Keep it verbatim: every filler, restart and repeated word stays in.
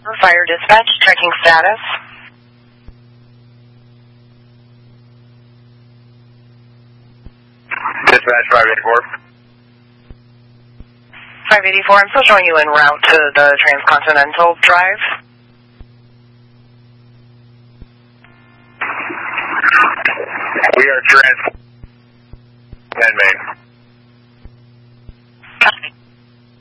Fire dispatch, checking status. Dispatch five eighty-four. five eighty-four, I'm still showing you en route to the Transcontinental Drive. We are trans and main.